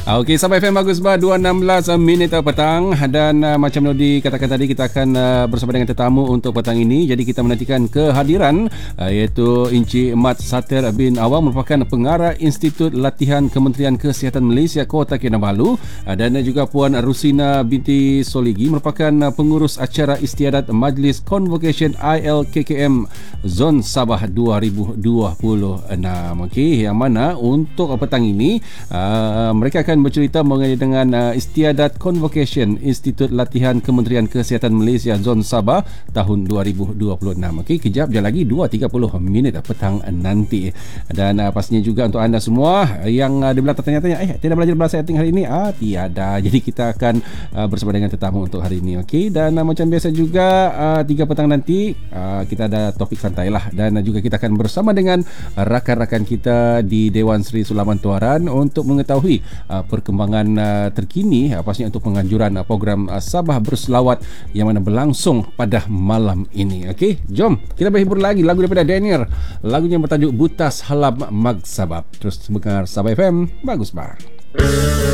Okey, Sabah FM bagus bah 2.16 minit petang dan macam Nodi katakan tadi, kita akan bersama dengan tetamu untuk petang ini. Jadi kita menantikan kehadiran iaitu Encik Mat Sater bin Awang, merupakan pengarah Institut Latihan Kementerian Kesihatan Malaysia Kota Kinabalu, dan juga Puan Rusina binti Soligi, merupakan pengurus acara istiadat Majlis Convocation ILKKM Zon Sabah 2026. Okey, yang mana untuk petang ini mereka akan bercerita mengenai dengan istiadat Convocation Institut Latihan Kementerian Kesihatan Malaysia Zon Sabah tahun 2026. Okey, kejap je lagi 2.30 minit petang nanti. Dan pastinya juga untuk anda semua yang di belakang tanya-tanya, tidak belajar bahasa asing hari ini? Tiada. Jadi kita akan bersama dengan tetamu untuk hari ini. Okey, dan macam biasa juga 3 petang nanti kita ada topik santai lah, dan juga kita akan bersama dengan rakan-rakan kita di Dewan Seri Sulaiman Tuaran untuk mengetahui perkembangan terkini pastinya untuk penganjuran program Sabah Berselawat yang mana berlangsung pada malam ini. Okey, jom kita berhibur lagi lagu daripada Daniel, lagunya bertajuk Butas Halam Magsabab. Terus dengar Sabah FM bagus bah.